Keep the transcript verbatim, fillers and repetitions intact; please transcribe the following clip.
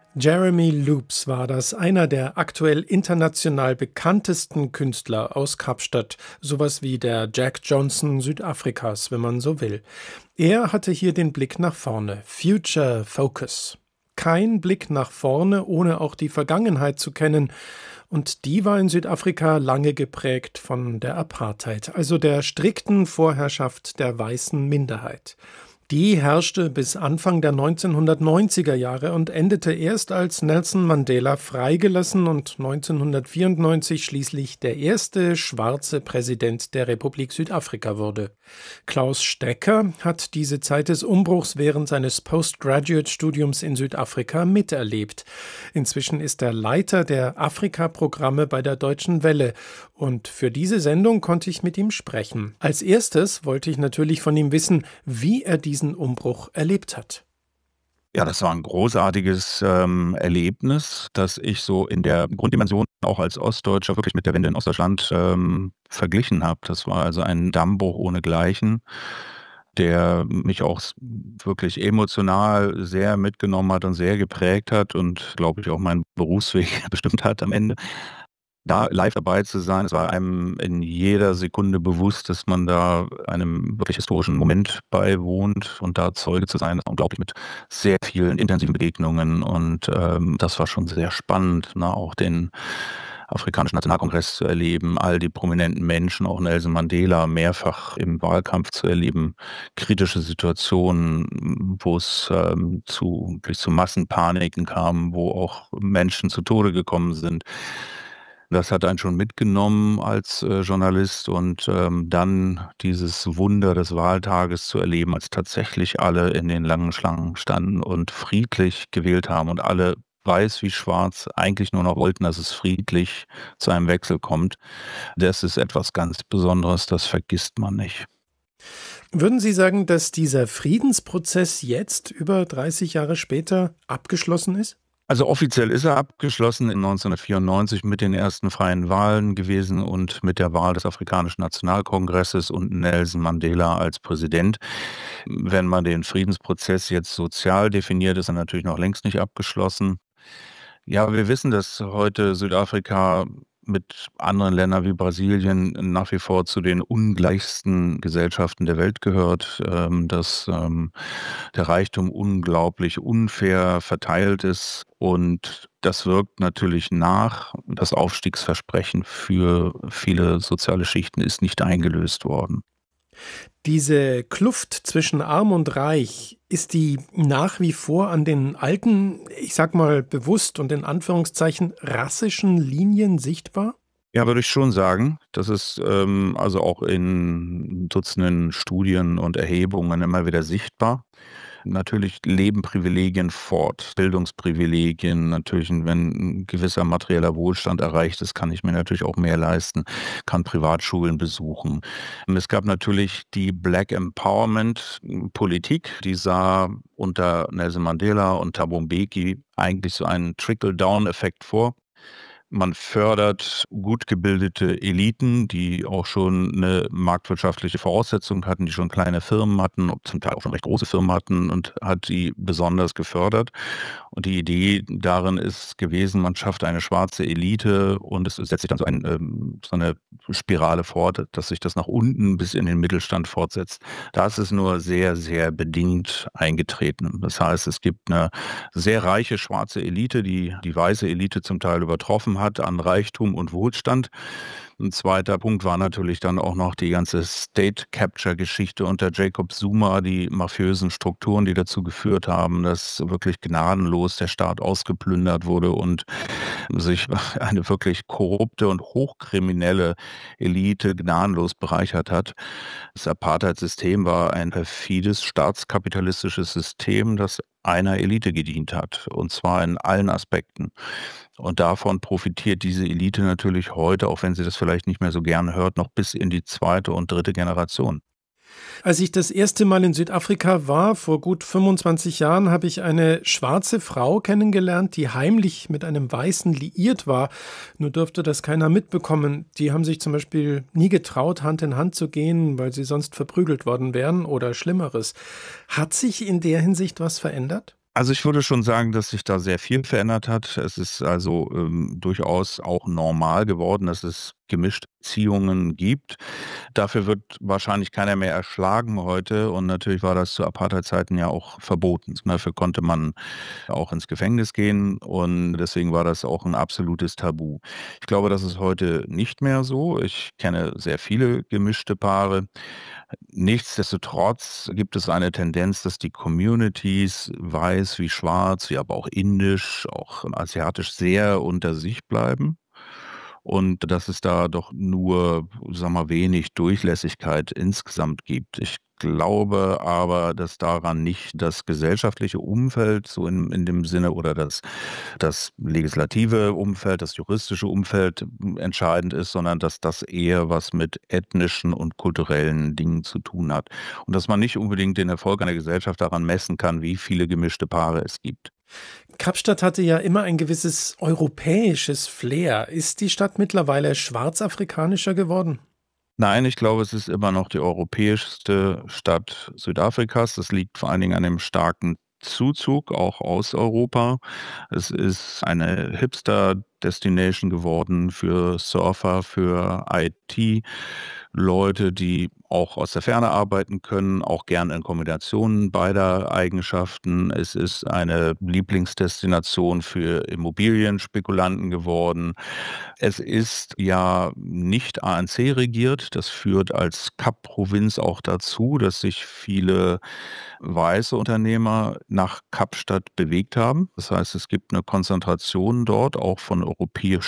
Jeremy Loops war das, einer der aktuell international bekanntesten Künstler aus Kapstadt, sowas wie der Jack Johnson Südafrikas, wenn man so will. Er hatte hier den Blick nach vorne, Future Focus. Kein Blick nach vorne, ohne auch die Vergangenheit zu kennen. Und die war in Südafrika lange geprägt von der Apartheid, also der strikten Vorherrschaft der weißen Minderheit. Die herrschte bis Anfang der neunzehnhundertneunziger Jahre und endete erst, als Nelson Mandela freigelassen und neunzehnhundertvierundneunzig schließlich der erste schwarze Präsident der Republik Südafrika wurde. Klaus Stecker hat diese Zeit des Umbruchs während seines Postgraduate-Studiums in Südafrika miterlebt. Inzwischen ist er Leiter der Afrika-Programme bei der Deutschen Welle und für diese Sendung konnte ich mit ihm sprechen. Als erstes wollte ich natürlich von ihm wissen, wie er diesen Umbruch erlebt hat. Ja, das war ein großartiges ähm, Erlebnis, das ich so in der Grunddimension auch als Ostdeutscher wirklich mit der Wende in Ostdeutschland ähm, verglichen habe. Das war also ein Dammbruch ohnegleichen, der mich auch wirklich emotional sehr mitgenommen hat und sehr geprägt hat und, glaube ich, auch meinen Berufsweg bestimmt hat am Ende. Da live dabei zu sein, es war einem in jeder Sekunde bewusst, dass man da einem wirklich historischen Moment beiwohnt und da Zeuge zu sein, das war unglaublich mit sehr vielen intensiven Begegnungen und ähm, das war schon sehr spannend, ne, auch den Afrikanischen Nationalkongress zu erleben, all die prominenten Menschen, auch Nelson Mandela mehrfach im Wahlkampf zu erleben, kritische Situationen, wo es ähm, zu, wirklich zu Massenpaniken kam, wo auch Menschen zu Tode gekommen sind. Das hat einen schon mitgenommen als äh, Journalist und ähm, dann dieses Wunder des Wahltages zu erleben, als tatsächlich alle in den langen Schlangen standen und friedlich gewählt haben und alle weiß wie schwarz eigentlich nur noch wollten, dass es friedlich zu einem Wechsel kommt. Das ist etwas ganz Besonderes, das vergisst man nicht. Würden Sie sagen, dass dieser Friedensprozess jetzt, über dreißig Jahre später, abgeschlossen ist? Also offiziell ist er abgeschlossen in neunzehnhundertvierundneunzig mit den ersten freien Wahlen gewesen und mit der Wahl des Afrikanischen Nationalkongresses und Nelson Mandela als Präsident. Wenn man den Friedensprozess jetzt sozial definiert, ist er natürlich noch längst nicht abgeschlossen. Ja, wir wissen, dass heute Südafrika mit anderen Ländern wie Brasilien nach wie vor zu den ungleichsten Gesellschaften der Welt gehört, ähm, dass ähm, der Reichtum unglaublich unfair verteilt ist und das wirkt natürlich nach. Das Aufstiegsversprechen für viele soziale Schichten ist nicht eingelöst worden. Diese Kluft zwischen Arm und Reich, ist die nach wie vor an den alten, ich sag mal bewusst und in Anführungszeichen rassischen Linien sichtbar? Ja, würde ich schon sagen. Das ist ähm, also auch in Dutzenden Studien und Erhebungen immer wieder sichtbar. Natürlich leben Privilegien fort, Bildungsprivilegien, natürlich, wenn ein gewisser materieller Wohlstand erreicht ist, kann ich mir natürlich auch mehr leisten, kann Privatschulen besuchen. Es gab natürlich die Black Empowerment Politik, die sah unter Nelson Mandela und Thabo Mbeki eigentlich so einen Trickle-Down-Effekt vor. Man fördert gut gebildete Eliten, die auch schon eine marktwirtschaftliche Voraussetzung hatten, die schon kleine Firmen hatten, zum Teil auch schon recht große Firmen hatten und hat die besonders gefördert. Und die Idee darin ist gewesen, man schafft eine schwarze Elite und es setzt sich dann so, ein, ähm, so eine Spirale fort, dass sich das nach unten bis in den Mittelstand fortsetzt. Da ist es nur sehr, sehr bedingt eingetreten. Das heißt, es gibt eine sehr reiche schwarze Elite, die die weiße Elite zum Teil übertroffen hat an Reichtum und Wohlstand. Ein zweiter Punkt war natürlich dann auch noch die ganze State-Capture-Geschichte unter Jacob Zuma, die mafiösen Strukturen, die dazu geführt haben, dass wirklich gnadenlos der Staat ausgeplündert wurde und sich eine wirklich korrupte und hochkriminelle Elite gnadenlos bereichert hat. Das Apartheid-System war ein perfides staatskapitalistisches System, das einer Elite gedient hat, und zwar in allen Aspekten. Und davon profitiert diese Elite natürlich heute, auch wenn sie das vielleicht nicht mehr so gern hört, noch bis in die zweite und dritte Generation. Als ich das erste Mal in Südafrika war, vor gut fünfundzwanzig Jahren, habe ich eine schwarze Frau kennengelernt, die heimlich mit einem Weißen liiert war. Nur durfte das keiner mitbekommen. Die haben sich zum Beispiel nie getraut, Hand in Hand zu gehen, weil sie sonst verprügelt worden wären oder Schlimmeres. Hat sich in der Hinsicht was verändert? Also ich würde schon sagen, dass sich da sehr viel verändert hat. Es ist also ähm, durchaus auch normal geworden, dass es gemischte Beziehungen gibt. Dafür wird wahrscheinlich keiner mehr erschlagen heute und natürlich war das zu Apartheid-Zeiten ja auch verboten. Dafür konnte man auch ins Gefängnis gehen und deswegen war das auch ein absolutes Tabu. Ich glaube, das ist heute nicht mehr so. Ich kenne sehr viele gemischte Paare. Nichtsdestotrotz gibt es eine Tendenz, dass die Communities, weiß wie schwarz, wie aber auch indisch, auch asiatisch, sehr unter sich bleiben und dass es da doch nur, sagen wir mal, wenig Durchlässigkeit insgesamt gibt. Ich glaube aber, dass daran nicht das gesellschaftliche Umfeld so in, in dem Sinne oder das, das legislative Umfeld, das juristische Umfeld entscheidend ist, sondern dass das eher was mit ethnischen und kulturellen Dingen zu tun hat. Und dass man nicht unbedingt den Erfolg einer Gesellschaft daran messen kann, wie viele gemischte Paare es gibt. Kapstadt hatte ja immer ein gewisses europäisches Flair. Ist die Stadt mittlerweile schwarzafrikanischer geworden? Nein, ich glaube, es ist immer noch die europäischste Stadt Südafrikas. Das liegt vor allen Dingen an dem starken Zuzug auch aus Europa. Es ist eine Hipster-Destination geworden für Surfer, für I T-Leute, die auch aus der Ferne arbeiten können, auch gern in Kombination beider Eigenschaften. Es ist eine Lieblingsdestination für Immobilienspekulanten geworden. Es ist ja nicht A N C regiert. Das führt als Kap-Provinz auch dazu, dass sich viele weiße Unternehmer nach Kapstadt bewegt haben. Das heißt, es gibt eine Konzentration dort auch von europäisch